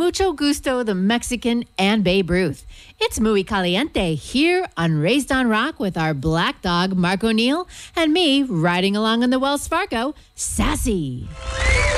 Mucho Gusto, the Mexican, and Babe Ruth. It's Muy Caliente here on Raised on Rock with our black dog, Mark O'Neill, and me riding along on the Wells Fargo, Sassy.